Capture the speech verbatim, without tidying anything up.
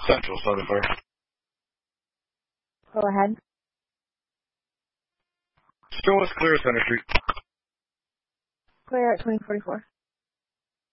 Central, Southern Fire. Go ahead. Show us clear Center Street. Clear at twenty forty-four.